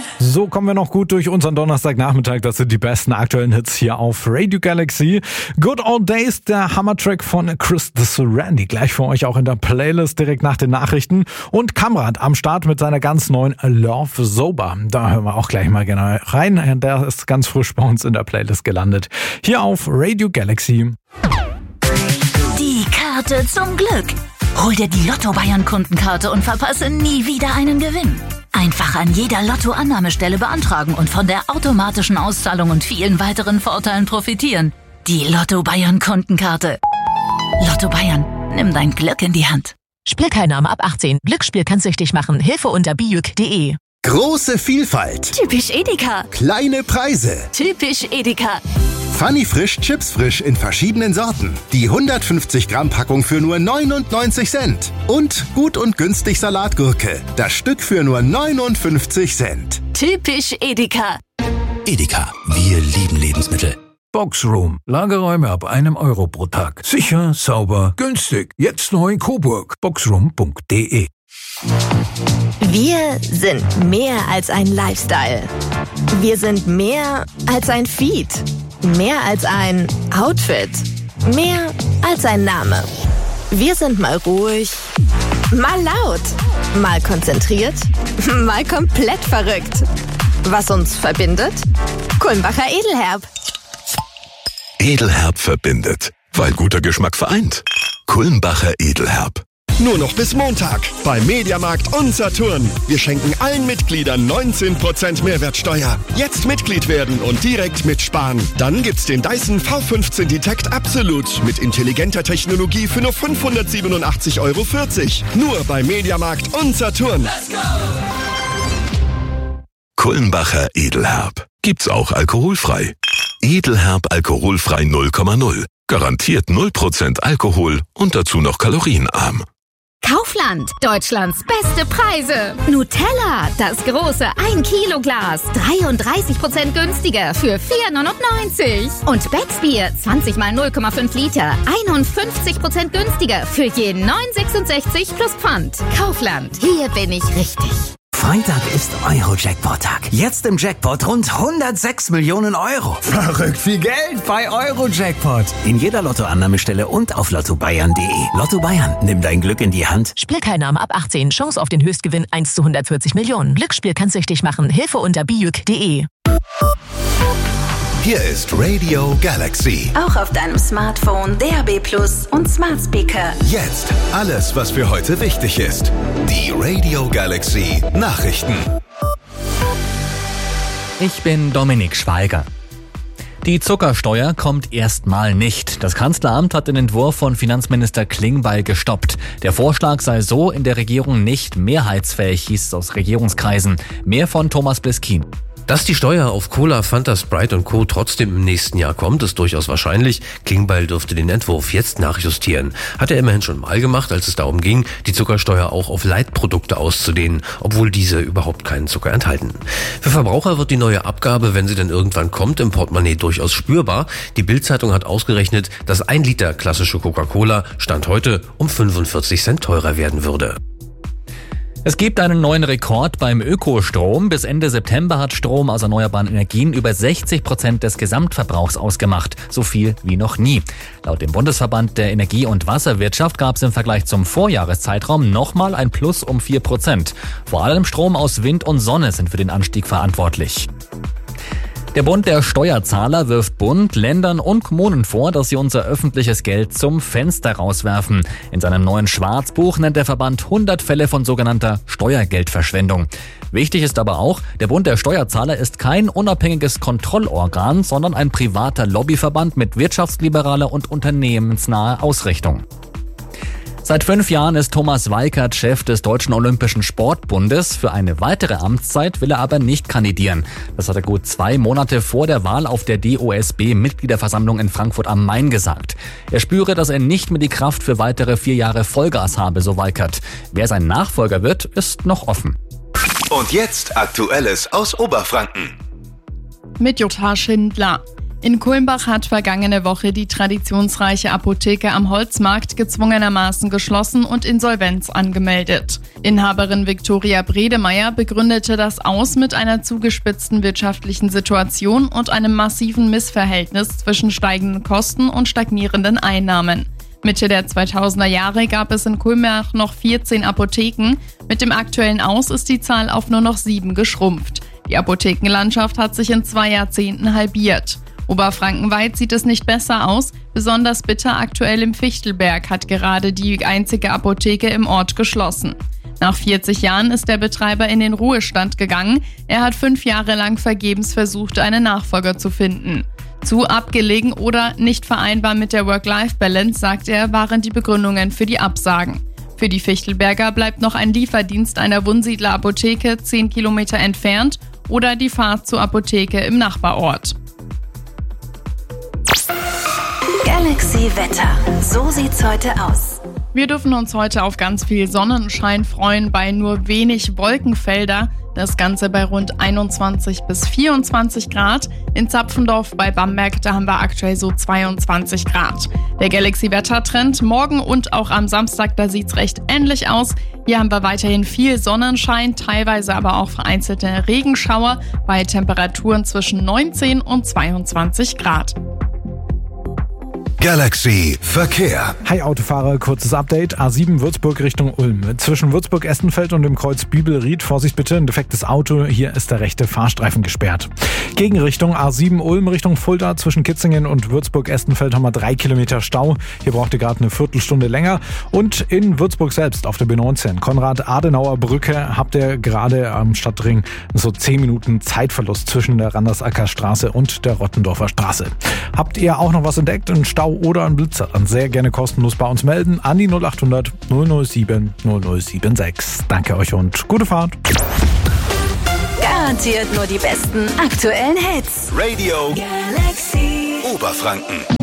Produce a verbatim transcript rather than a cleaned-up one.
So kommen wir noch gut durch unseren Donnerstagnachmittag. Das sind die besten aktuellen Hits hier auf Radio Galaxy. Good Old Days, der Hammertrack von Chris the Serenity. Gleich für euch auch in der Playlist direkt nach den Nachrichten. Und Kamrat am Start mit seiner ganz neuen Love Sober. Da hören wir auch gleich mal genau rein. Der ist ganz frisch bei uns in der Playlist gelandet. Hier auf Radio Galaxy. Die Karte zum Glück. Hol dir die Lotto Bayern Kundenkarte und verpasse nie wieder einen Gewinn. Einfach an jeder Lotto-Annahmestelle beantragen und von der automatischen Auszahlung und vielen weiteren Vorteilen profitieren. Die Lotto Bayern Kundenkarte. Lotto Bayern, nimm dein Glück in die Hand. Spielteilnahme ab achtzehn. Glücksspiel kann süchtig machen. Hilfe unter bijuk punkt de. Große Vielfalt. Typisch Edeka. Kleine Preise. Typisch Edeka. Funny Frisch, Chips Frisch in verschiedenen Sorten. Die hundertfünfzig Gramm Packung für nur neunundneunzig Cent. Und gut und günstig Salatgurke. Das Stück für nur neunundfünfzig Cent. Typisch Edeka. Edeka, wir lieben Lebensmittel. Boxroom. Lagerräume ab einem Euro pro Tag. Sicher, sauber, günstig. Jetzt neu in Coburg. boxroom punkt de. Wir sind mehr als ein Lifestyle. Wir sind mehr als ein Feed. Mehr als ein Outfit. Mehr als ein Name. Wir sind mal ruhig, mal laut, mal konzentriert, mal komplett verrückt. Was uns verbindet? Kulmbacher Edelherb. Edelherb verbindet, weil guter Geschmack vereint. Kulmbacher Edelherb. Nur noch bis Montag bei Mediamarkt und Saturn. Wir schenken allen Mitgliedern neunzehn Prozent Mehrwertsteuer. Jetzt Mitglied werden und direkt mitsparen. Dann gibt's den Dyson V fünfzehn Detect Absolute mit intelligenter Technologie für nur fünfhundertsiebenundachtzig Euro vierzig. Nur bei Mediamarkt und Saturn. Let's go! Kulmbacher Edelherb. Gibt's auch alkoholfrei. Edelherb alkoholfrei null Komma null. Garantiert null Prozent Alkohol und dazu noch kalorienarm. Kaufland, Deutschlands beste Preise. Nutella, das große ein Kilo Glas, dreiunddreißig Prozent günstiger für vier neunundneunzig. Und Becksbier, zwanzig mal null Komma fünf Liter, einundfünfzig Prozent günstiger für je neun sechsundsechzig plus Pfand. Kaufland, hier bin ich richtig. Freitag ist Euro-Jackpot-Tag. Jetzt im Jackpot rund hundertsechs Millionen Euro. Verrückt viel Geld bei Euro-Jackpot. In jeder Lottoannahmestelle und auf lotto bayern punkt de. Lotto Bayern, nimm dein Glück in die Hand. Spielteilnahme ab achtzehn. Chance auf den Höchstgewinn eins zu hundertvierzig Millionen. Glücksspiel kann süchtig machen. Hilfe unter bijuk punkt de. Hier ist Radio Galaxy. Auch auf deinem Smartphone, D A B Plus und Smart Speaker. Jetzt alles, was für heute wichtig ist. Die Radio Galaxy Nachrichten. Ich bin Dominik Schweiger. Die Zuckersteuer kommt erstmal nicht. Das Kanzleramt hat den Entwurf von Finanzminister Klingbeil gestoppt. Der Vorschlag sei so in der Regierung nicht mehrheitsfähig, hieß es aus Regierungskreisen. Mehr von Thomas Bliskin. Dass die Steuer auf Cola, Fanta, Sprite und Co. trotzdem im nächsten Jahr kommt, ist durchaus wahrscheinlich. Klingbeil dürfte den Entwurf jetzt nachjustieren. Hat er immerhin schon mal gemacht, als es darum ging, die Zuckersteuer auch auf Leitprodukte auszudehnen, obwohl diese überhaupt keinen Zucker enthalten. Für Verbraucher wird die neue Abgabe, wenn sie denn irgendwann kommt, im Portemonnaie durchaus spürbar. Die Bild-Zeitung hat ausgerechnet, dass ein Liter klassische Coca-Cola Stand heute um fünfundvierzig Cent teurer werden würde. Es gibt einen neuen Rekord beim Ökostrom. Bis Ende September hat Strom aus erneuerbaren Energien über sechzig Prozent des Gesamtverbrauchs ausgemacht. So viel wie noch nie. Laut dem Bundesverband der Energie- und Wasserwirtschaft gab es im Vergleich zum Vorjahreszeitraum nochmal ein Plus um vier Prozent. Vor allem Strom aus Wind und Sonne sind für den Anstieg verantwortlich. Der Bund der Steuerzahler wirft Bund, Ländern und Kommunen vor, dass sie unser öffentliches Geld zum Fenster rauswerfen. In seinem neuen Schwarzbuch nennt der Verband hundert Fälle von sogenannter Steuergeldverschwendung. Wichtig ist aber auch, der Bund der Steuerzahler ist kein unabhängiges Kontrollorgan, sondern ein privater Lobbyverband mit wirtschaftsliberaler und unternehmensnaher Ausrichtung. Seit fünf Jahren ist Thomas Weikert Chef des Deutschen Olympischen Sportbundes. Für eine weitere Amtszeit will er aber nicht kandidieren. Das hat er gut zwei Monate vor der Wahl auf der D O S B-Mitgliederversammlung in Frankfurt am Main gesagt. Er spüre, dass er nicht mehr die Kraft für weitere vier Jahre Vollgas habe, so Weikert. Wer sein Nachfolger wird, ist noch offen. Und jetzt Aktuelles aus Oberfranken. Mit Jutta Schindler. In Kulmbach hat vergangene Woche die traditionsreiche Apotheke am Holzmarkt gezwungenermaßen geschlossen und Insolvenz angemeldet. Inhaberin Viktoria Bredemeier begründete das Aus mit einer zugespitzten wirtschaftlichen Situation und einem massiven Missverhältnis zwischen steigenden Kosten und stagnierenden Einnahmen. Mitte der zweitausender Jahre gab es in Kulmbach noch vierzehn Apotheken. Mit dem aktuellen Aus ist die Zahl auf nur noch sieben geschrumpft. Die Apothekenlandschaft hat sich in zwei Jahrzehnten halbiert. Oberfrankenweit sieht es nicht besser aus. Besonders bitter aktuell im Fichtelberg hat gerade die einzige Apotheke im Ort geschlossen. Nach vierzig Jahren ist der Betreiber in den Ruhestand gegangen. Er hat fünf Jahre lang vergebens versucht, einen Nachfolger zu finden. Zu abgelegen oder nicht vereinbar mit der Work-Life-Balance, sagt er, waren die Begründungen für die Absagen. Für die Fichtelberger bleibt noch ein Lieferdienst einer Wunsiedler Apotheke zehn Kilometer entfernt oder die Fahrt zur Apotheke im Nachbarort. Galaxy Wetter. So sieht's heute aus. Wir dürfen uns heute auf ganz viel Sonnenschein freuen, bei nur wenig Wolkenfelder. Das Ganze bei rund einundzwanzig bis vierundzwanzig Grad. In Zapfendorf bei Bamberg, da haben wir aktuell so zweiundzwanzig Grad. Der Galaxy-Wettertrend morgen und auch am Samstag, da sieht's recht ähnlich aus. Hier haben wir weiterhin viel Sonnenschein, teilweise aber auch vereinzelte Regenschauer bei Temperaturen zwischen neunzehn und zweiundzwanzig Grad. Galaxy Verkehr. Hi Autofahrer, kurzes Update. A sieben Würzburg Richtung Ulm. Zwischen Würzburg-Estenfeld und dem Kreuz Bibelried, Vorsicht bitte, ein defektes Auto. Hier ist der rechte Fahrstreifen gesperrt. Gegenrichtung A sieben Ulm Richtung Fulda. Zwischen Kitzingen und Würzburg-Estenfeld haben wir drei Kilometer Stau. Hier braucht ihr gerade eine Viertelstunde länger. Und in Würzburg selbst auf der B neunzehn, Konrad-Adenauer-Brücke, habt ihr gerade am Stadtring so zehn Minuten Zeitverlust zwischen der Randersacker Straße und der Rottendorfer Straße. Habt ihr auch noch was entdeckt? Ein Stau oder ein Blitzer? Dann sehr gerne kostenlos bei uns melden an die null acht hundert null null sieben null null sieben sechs. Danke euch und gute Fahrt. Garantiert nur die besten aktuellen Hits. Radio Galaxy Oberfranken.